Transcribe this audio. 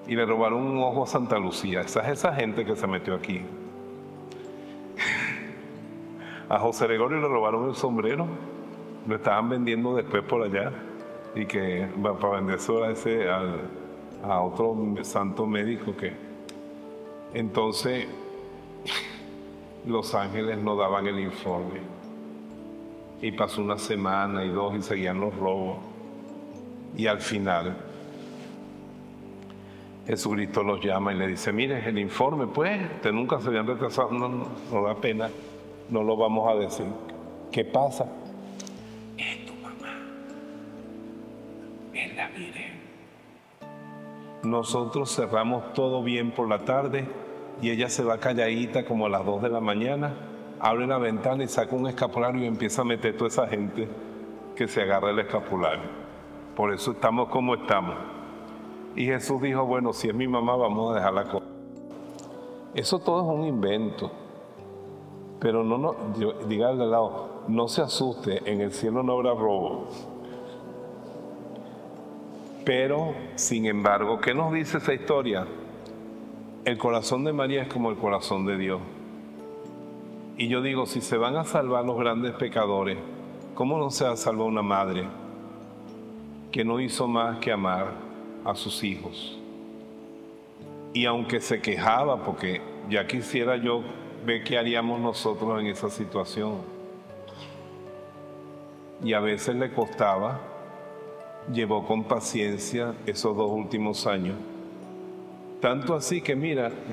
y le robaron un ojo a Santa Lucía. Esa es esa gente que se metió aquí. A José Gregorio le robaron el sombrero, lo estaban vendiendo después por allá, y que para vendérselo a otro santo médico que... Entonces, los ángeles no daban el informe. Y pasó una semana y dos y seguían los robos. Y al final, Jesucristo los llama y le dice, mire, el informe, pues, ustedes nunca se habían retrasado, no da pena, no lo vamos a decir. ¿Qué pasa? Es tu mamá, es la Virgen. Nosotros cerramos todo bien por la tarde y ella se va calladita como a las 2 de la mañana, abre la ventana y saca un escapulario y empieza a meter toda esa gente que se agarra el escapulario. Por eso estamos como estamos. Y Jesús dijo, bueno, si es mi mamá, vamos a dejarla con... Eso todo es un invento. Pero dígale al lado, no se asuste, en el cielo no habrá robo. Pero, sin embargo, ¿qué nos dice esa historia? El corazón de María es como el corazón de Dios. Y yo digo, si se van a salvar los grandes pecadores, ¿cómo no se va a salvar una madre que no hizo más que amar a sus hijos? Y aunque se quejaba, porque ya quisiera yo ver qué haríamos nosotros en esa situación. Y a veces le costaba, llevó con paciencia esos 2 últimos años. Tanto así que mira,